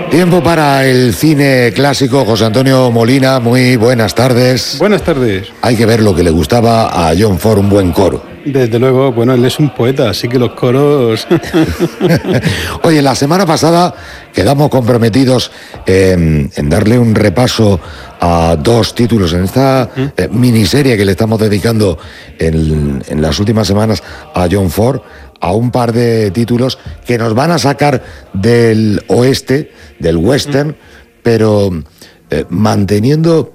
Tiempo para el cine clásico. José Antonio Molina, muy buenas tardes. Buenas tardes. Hay que ver lo que le gustaba a John Ford, un buen coro. Desde luego, bueno, él es un poeta, así que los coros... Oye, la semana pasada quedamos comprometidos en darle un repaso a dos títulos en esta miniserie que le estamos dedicando en las últimas semanas a John Ford, a un par de títulos que nos van a sacar del oeste, del western, pero manteniendo